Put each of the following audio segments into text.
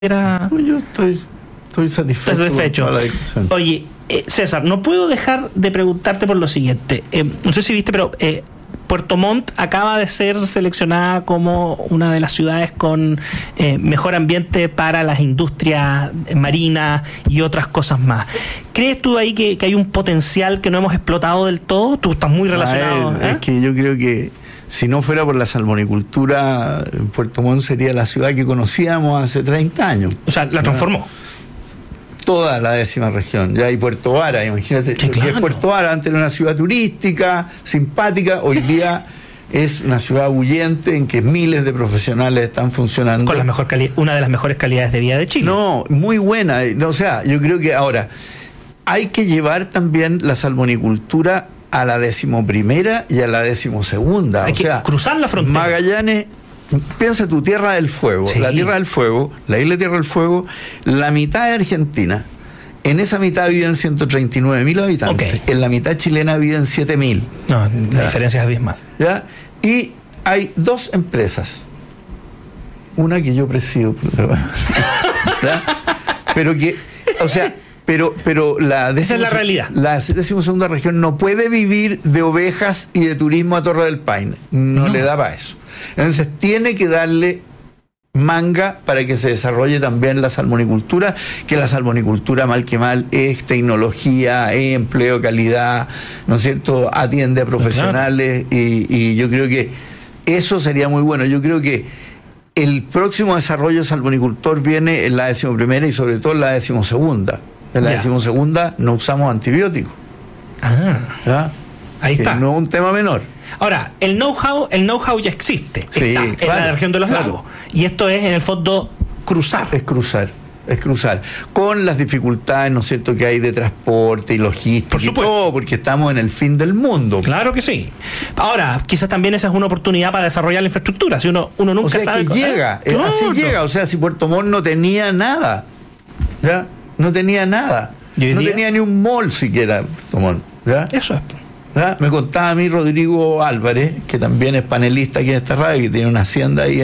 Yo estoy satisfecho. ¿Estás satisfecho? Oye, César, no puedo dejar de preguntarte por lo siguiente. No sé si viste, pero Puerto Montt acaba de ser seleccionada como una de las ciudades con mejor ambiente para las industrias marinas y otras cosas más. ¿Crees tú ahí que hay un potencial que no hemos explotado del todo? Tú estás muy relacionado. Es que yo creo que si no fuera por la salmonicultura, Puerto Montt sería la ciudad que conocíamos hace 30 años. O sea, la transformó. Toda la 10ª región, ya hay Puerto Vara, imagínate, sí, claro. Es Puerto Vara, antes era una ciudad turística, simpática, hoy día es una ciudad bullente en que miles de profesionales están funcionando. Con una de las mejores calidades de vida de Chile. No, muy buena, o sea, yo creo que ahora hay que llevar también la salmonicultura a la 11ª y a la 12ª. Hay que cruzar la frontera. Magallanes, piensa tu Tierra del Fuego, sí. La Tierra del Fuego, la isla de Tierra del Fuego, la mitad de Argentina. En esa mitad viven 139.000 habitantes. Okay. En la mitad chilena viven 7.000. No, la diferencia es abismal. ¿Ya? Y hay 2 empresas. Una que yo presido. ¿Ya? Pero que, o sea, pero esa es la realidad. La 12ª región no puede vivir de ovejas y de turismo a Torre del Paine. No le da para eso. Entonces tiene que darle manga para que se desarrolle también la salmonicultura, que la salmonicultura mal que mal es tecnología, es empleo, calidad, ¿no es cierto? Atiende a profesionales y yo creo que eso sería muy bueno. Yo creo que el próximo desarrollo salmonicultor viene en la 11ª y sobre todo en la 12ª. En la 12ª no usamos antibióticos. ¿Ya? Ahí está. No es un tema menor. Ahora, el know-how ya existe. Sí, está claro, en la región de los lagos. Y esto es, en el fondo, cruzar. Es cruzar. Con las dificultades, ¿no es cierto?, que hay de transporte y logística. Por supuesto. Y todo, porque estamos en el fin del mundo. Claro que sí. Ahora, quizás también esa es una oportunidad para desarrollar la infraestructura. Si uno nunca sabe. Que llega, claro. Así llega. O sea, si Puerto Montt no tenía nada, ¿ya? No tenía nada. No tenía ni un mall siquiera, Puerto Montt, ¿ya? Eso es. ¿Ya? Me contaba a mí Rodrigo Álvarez, que también es panelista aquí en esta radio, que tiene una hacienda ahí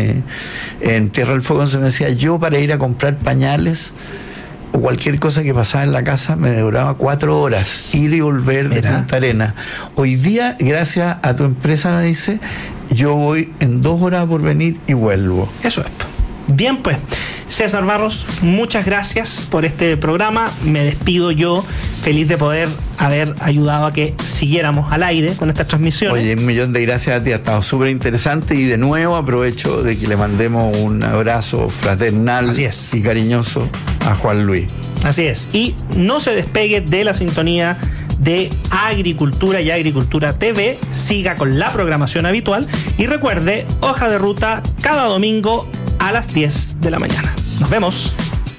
en Tierra del Fuego. Entonces me decía, yo para ir a comprar pañales o cualquier cosa que pasaba en la casa me demoraba 4 horas ir y volver de Punta Arenas. Hoy día, gracias a tu empresa, me dice, yo voy en 2 horas por venir y vuelvo. Eso es. Bien, pues, César Barros, muchas gracias por este programa. Me despido yo, feliz de poder haber ayudado a que siguiéramos al aire con estas transmisiones. Oye, 1.000.000 de gracias a ti, ha estado súper interesante y de nuevo aprovecho de que le mandemos un abrazo fraternal y cariñoso a Juan Luis. Así es, y no se despegue de la sintonía de Agricultura y Agricultura TV, siga con la programación habitual y recuerde, Hoja de Ruta cada domingo a las 10 de la mañana. Nos vemos.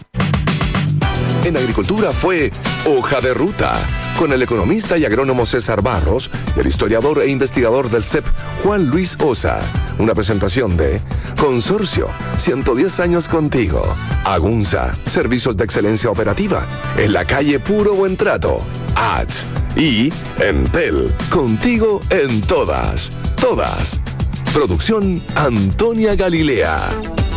En Agricultura fue Hoja de Ruta, con el economista y agrónomo César Barros y el historiador e investigador del CEP, Juan Luis Osa. Una presentación de Consorcio, 110 años contigo. Agunza, servicios de excelencia operativa. En la calle Puro Buen Trato. ATS. Y Entel, contigo en todas. Todas. Producción Antonia Galilea.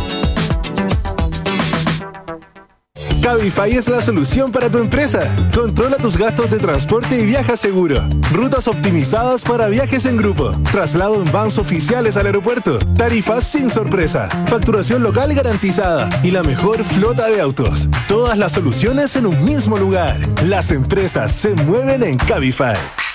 Cabify es la solución para tu empresa. Controla tus gastos de transporte y viaja seguro. Rutas optimizadas para viajes en grupo. Traslado en vans oficiales al aeropuerto. Tarifas sin sorpresa. Facturación local garantizada. Y la mejor flota de autos. Todas las soluciones en un mismo lugar. Las empresas se mueven en Cabify.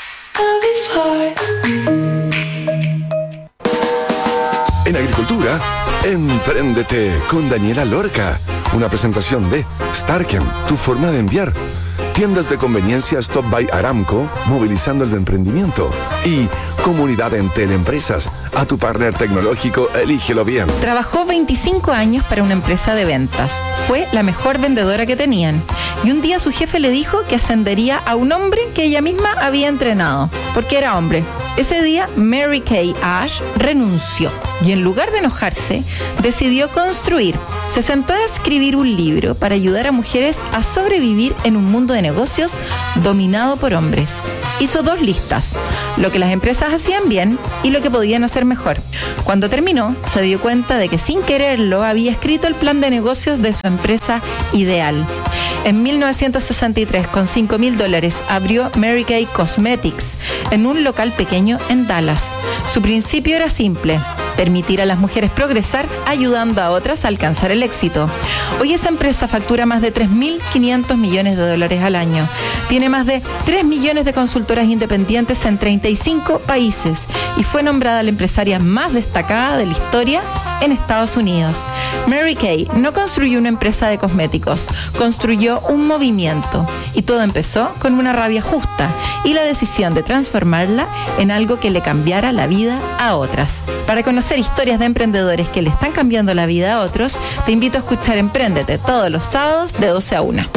En Agricultura, Empréndete con Daniela Lorca. Una presentación de Starken, tu forma de enviar. Tiendas de conveniencia Stop by Aramco, movilizando el emprendimiento. Y Comunidad Entel Empresas, a tu partner tecnológico, elígelo bien. Trabajó 25 años para una empresa de ventas. Fue la mejor vendedora que tenían. Y un día su jefe le dijo que ascendería a un hombre que ella misma había entrenado, porque era hombre. Ese día, Mary Kay Ash renunció. y en lugar de enojarse, decidió construir. Se sentó a escribir un libro para ayudar a mujeres a sobrevivir en un mundo de negocios dominado por hombres. Hizo 2 listas, lo que las empresas hacían bien y lo que podían hacer mejor. Cuando terminó, se dio cuenta de que sin quererlo había escrito el plan de negocios de su empresa ideal. En 1963, con $5,000, abrió Mary Kay Cosmetics en un local pequeño en Dallas. Su principio era simple: permitir a las mujeres progresar ayudando a otras a alcanzar el éxito. Hoy esa empresa factura más de $3.500 millones al año. Tiene más de 3 millones de consultoras independientes en 35 países y fue nombrada la empresaria más destacada de la historia en Estados Unidos. Mary Kay no construyó una empresa de cosméticos, construyó un movimiento. Y todo empezó con una rabia justa y la decisión de transformarla en algo que le cambiara la vida a otras. Para conocer historias de emprendedores que le están cambiando la vida a otros, te invito a escuchar Empréndete todos los sábados de 12 a 1.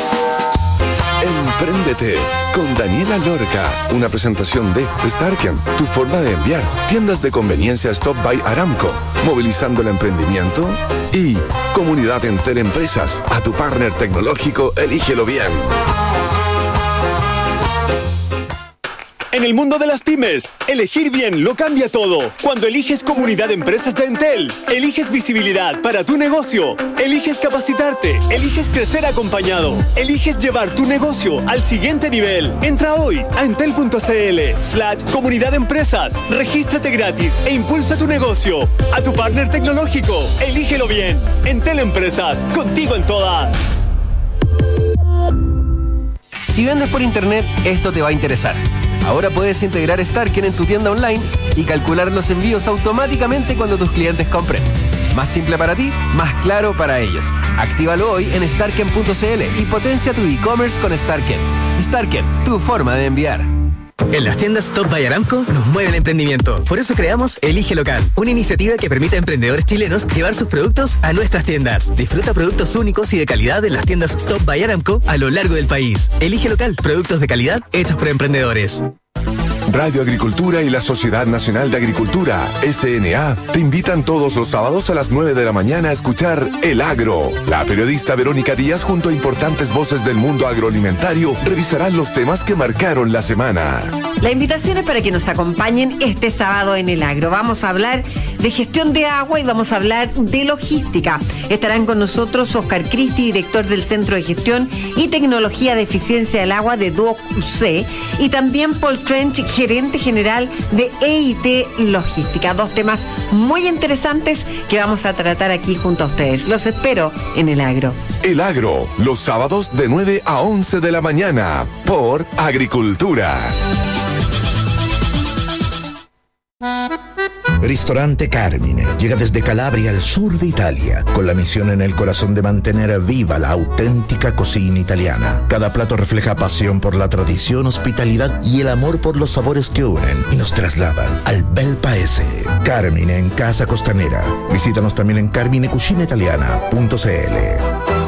Empréndete con Daniela Lorca, una presentación de Starken, tu forma de enviar, tiendas de conveniencia Stop by Aramco, movilizando el emprendimiento, y Comunidad Entel Empresas, a tu partner tecnológico, elígelo bien. En el mundo de las pymes, elegir bien lo cambia todo. Cuando eliges Comunidad de Empresas de Entel, eliges visibilidad para tu negocio, eliges capacitarte, eliges crecer acompañado, eliges llevar tu negocio al siguiente nivel. Entra hoy a entel.cl/Comunidad de Empresas, regístrate gratis e impulsa tu negocio. A tu partner tecnológico, elígelo bien. Entel Empresas, contigo en todas. Si vendes por internet, esto te va a interesar. Ahora puedes integrar Starken en tu tienda online y calcular los envíos automáticamente cuando tus clientes compren. Más simple para ti, más claro para ellos. Actívalo hoy en starken.cl y potencia tu e-commerce con Starken. Starken, tu forma de enviar. En las tiendas Stop by Aramco nos mueve el emprendimiento. Por eso creamos Elige Local, una iniciativa que permite a emprendedores chilenos llevar sus productos a nuestras tiendas. Disfruta productos únicos y de calidad en las tiendas Stop by Aramco a lo largo del país. Elige Local, productos de calidad hechos por emprendedores. Radio Agricultura y la Sociedad Nacional de Agricultura, SNA, te invitan todos los sábados a las 9 de la mañana a escuchar El Agro. La periodista Verónica Díaz, junto a importantes voces del mundo agroalimentario, revisarán los temas que marcaron la semana. La invitación es para que nos acompañen este sábado en El Agro. Vamos a hablar de gestión de agua y vamos a hablar de logística. Estarán con nosotros Oscar Cristi, director del Centro de Gestión y Tecnología de Eficiencia del Agua de DUOC, y también Paul Trench, gerente general de EIT Logística. 2 temas muy interesantes que vamos a tratar aquí junto a ustedes. Los espero en El Agro. El Agro, los sábados de 9 a 11 de la mañana, por Agricultura. Ristorante Carmine llega desde Calabria al sur de Italia, con la misión en el corazón de mantener viva la auténtica cocina italiana. Cada plato refleja pasión por la tradición, hospitalidad y el amor por los sabores que unen y nos trasladan al bel paese. Carmine en Casa Costanera. Visítanos también en carminecucinaitaliana.cl.